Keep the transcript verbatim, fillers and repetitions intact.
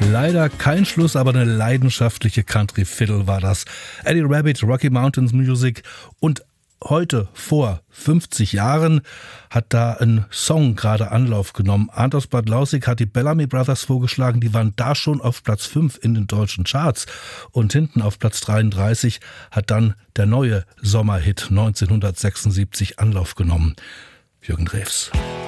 Leider kein Schluss, aber eine leidenschaftliche Country Fiddle war das. Eddie Rabbitt, Rocky Mountains Music. Und heute, vor fünfzig Jahren, hat da ein Song gerade Anlauf genommen. Arndt aus Bad Lausick hat die Bellamy Brothers vorgeschlagen. Die waren da schon auf Platz fünf in den deutschen Charts. Und hinten auf Platz dreiunddreißig hat dann der neue Sommerhit neunzehnhundertsechsundsiebzig Anlauf genommen. Jürgen Drews.